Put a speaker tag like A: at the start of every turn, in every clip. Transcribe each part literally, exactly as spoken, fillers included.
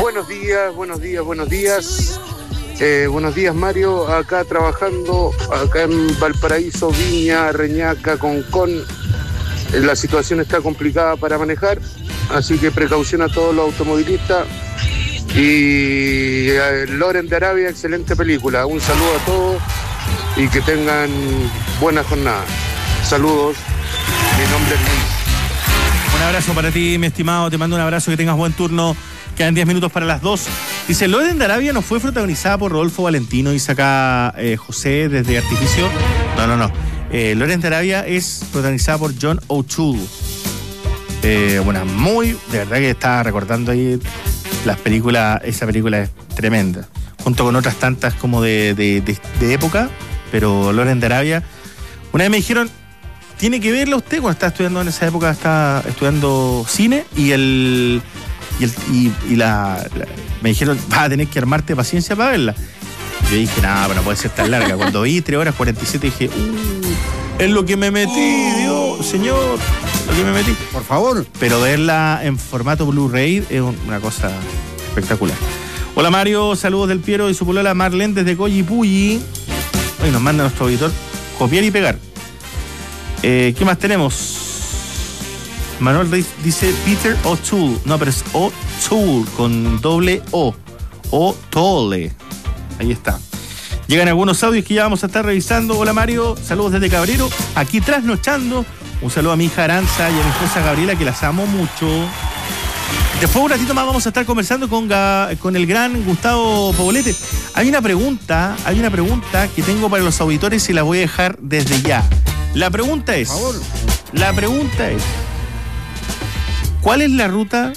A: buenos días, buenos días, buenos días. Eh, buenos días, Mario. Acá trabajando, acá en Valparaíso, Viña, Reñaca, Concón. Eh, la situación está complicada para manejar, así que precaución a todos los automovilistas. Y eh, Loren de Arabia, excelente película. Un saludo a todos y que tengan buena jornada. Saludos. Mi nombre es Luis.
B: Un abrazo para ti, mi estimado. Te mando un abrazo, que tengas buen turno. Quedan diez minutos para las dos. Dice, Loren de Arabia no fue protagonizada por Rodolfo Valentino, dice acá eh, José desde Artificio. No, no, no. Eh, Loren de Arabia es protagonizada por John O'Toole. Eh, bueno, muy, de verdad que estaba recordando ahí las películas, esa película es tremenda. Junto con otras tantas como de, de, de, de época, pero Loren de Arabia. Una vez me dijeron, tiene que verla usted cuando estaba estudiando en esa época, estaba estudiando cine y el... Y, el, y, y la, la me dijeron, vas a tener que armarte paciencia para verla. Yo dije, nada, pero no puede ser tan larga. Cuando vi tres horas cuarenta y siete dije, uh, es lo que me metí, Dios, señor, lo que me metí.
C: Por favor.
B: Pero verla en formato Blu-ray es una cosa espectacular. Hola Mario, saludos del Piero y su polola Marlene desde Coyipulli. Hoy nos manda nuestro auditor copiar y pegar. Eh, ¿Qué más tenemos? Manuel dice Peter O'Toole. No, pero es O'Toole con doble O. O'Toole. Ahí está. Llegan algunos audios que ya vamos a estar revisando. Hola Mario, saludos desde Cabrero. Aquí trasnochando. Un saludo a mi hija Aranza y a mi esposa Gabriela, que las amo mucho. Después un ratito más vamos a estar conversando con, con el gran Gustavo Poblete. Hay una pregunta, hay una pregunta que tengo para los auditores y la voy a dejar desde ya. La pregunta es... Por favor. La pregunta es... ¿Cuál es la ruta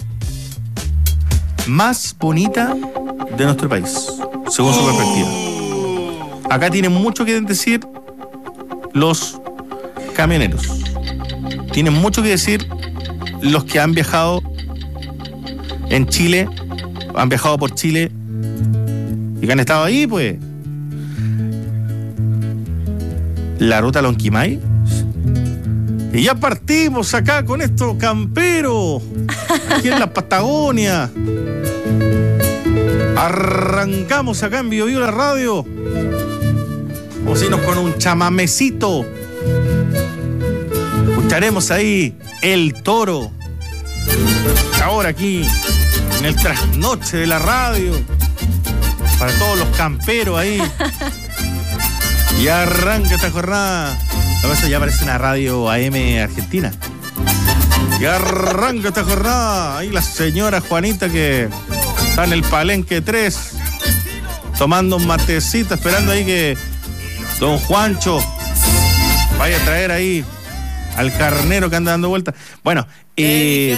B: más bonita de nuestro país, según su perspectiva? Acá tienen mucho que decir los camioneros. Tienen mucho que decir los que han viajado en Chile, han viajado por Chile y que han estado ahí, pues. La ruta Lonquimay. Y ya partimos acá con estos camperos, aquí en la Patagonia. Arrancamos acá en Bio Bio la radio. Vamos a irnos con un chamamecito. Escucharemos ahí El Toro. Ahora aquí, en el trasnoche de la radio. Para todos los camperos ahí. Y arranca esta jornada. Eso ya parece una radio A M argentina. Y arranca esta jornada. Ahí la señora Juanita que está en el Palenque tres, tomando un matecito, esperando ahí que don Juancho vaya a traer ahí al carnero que anda dando vueltas. Bueno, eh,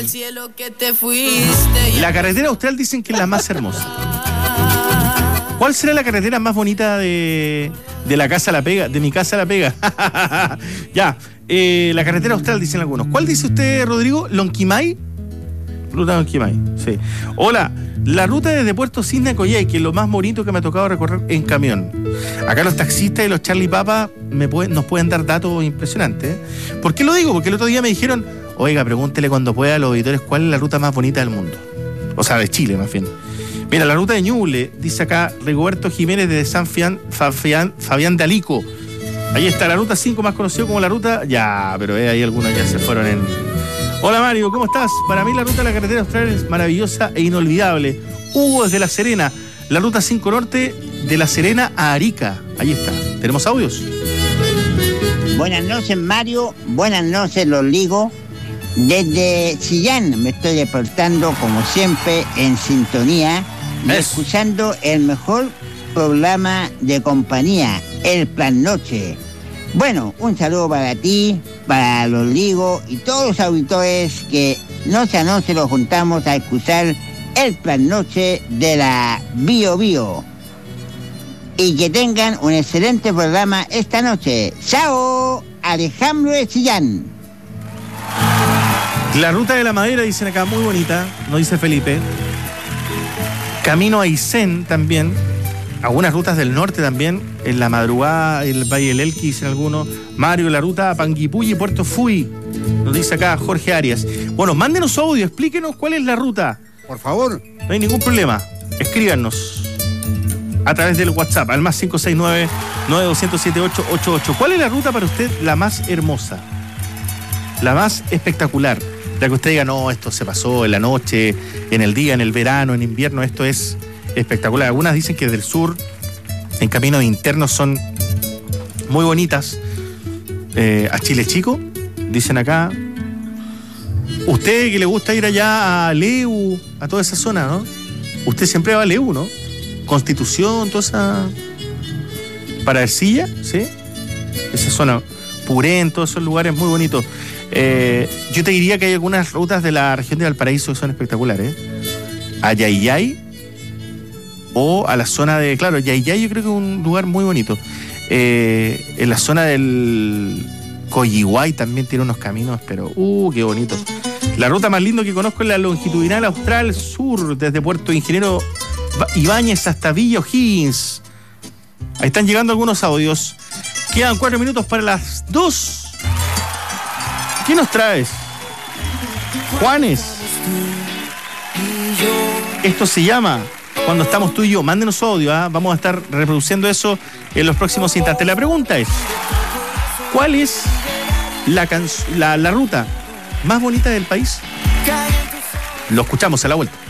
B: la carretera austral dicen que es la más hermosa. ¿Cuál será la carretera más bonita de, de la casa La Pega? De mi casa La Pega. Ya, eh, la carretera austral dicen algunos. ¿Cuál dice usted, Rodrigo? ¿Lonquimay? Ruta Lonquimay, sí. Hola, la ruta desde Puerto Cisne a Coyhai, que es lo más bonito que me ha tocado recorrer en camión. Acá los taxistas y los Charlie Papa me pueden, nos pueden dar datos impresionantes. ¿eh? ¿Por qué lo digo? Porque el otro día me dijeron, oiga, pregúntele cuando pueda a los auditores cuál es la ruta más bonita del mundo. O sea, de Chile, más bien. Mira, la ruta de Ñuble, dice acá Rigoberto Jiménez desde San Fian, Fabián, Fabián de Alico. Ahí está la ruta cinco, más conocido como la ruta... Ya, pero eh, hay algunos que se fueron en... Hola Mario, ¿cómo estás? Para mí la ruta de la carretera austral es maravillosa e inolvidable. Hugo desde La Serena, la ruta cinco Norte de La Serena a Arica. Ahí está. ¿Tenemos audios?
D: Buenas noches Mario, buenas noches los ligos. Desde Chillán me estoy despertando como siempre en sintonía y escuchando el mejor programa de compañía, El Plan Noche. Bueno, un saludo para ti, para los ligos y todos los auditores que noche a noche los juntamos a escuchar El Plan Noche de la Bio Bio. Y que tengan un excelente programa esta noche. ¡Chao! Alejandro de Chillán.
B: La ruta de la madera, dicen acá, muy bonita, nos dice Felipe. Camino a Aysén también. Algunas rutas del norte también, en la madrugada, el Valle del Elqui, dicen algunos. Mario, la ruta a Panguipulli y Puerto Fui, nos dice acá Jorge Arias. Bueno, mándenos audio, explíquenos cuál es la ruta.
C: Por favor.
B: No hay ningún problema. Escríbanos a través del WhatsApp al más cinco seis nueve, nueve dos cero siete, ocho ocho ocho. ¿Cuál es la ruta para usted la más hermosa? La más espectacular. La que usted diga, no, esto se pasó en la noche, en el día, en el verano, en invierno, esto es espectacular. Algunas dicen que del sur, en caminos internos, son muy bonitas. Eh, a Chile Chico, dicen acá. Usted que le gusta ir allá a Leu, a toda esa zona, ¿no? Usted siempre va a Leu, ¿no? Constitución, toda esa... Para Ercilla, ¿sí? Esa zona, Purén, todos esos lugares muy bonitos. Eh, yo te diría que hay algunas rutas de la región de Valparaíso que son espectaculares. A Yayay o a la zona de... Claro, Yayay yo creo que es un lugar muy bonito. Eh, en la zona del Coyihuay también tiene unos caminos, pero... ¡Uh, qué bonito! La ruta más linda que conozco es la longitudinal austral sur, desde Puerto Ingeniero Ibáñez hasta Villa O'Higgins. Ahí están llegando algunos audios. Quedan cuatro minutos para las dos. ¿Qué nos traes? Juanes. Esto se llama Cuando estamos tú y yo. Mándenos su audio, ¿eh? Vamos a estar reproduciendo eso en los próximos instantes. La pregunta es, ¿cuál es la, la, la ruta más bonita del país? Lo escuchamos a la vuelta.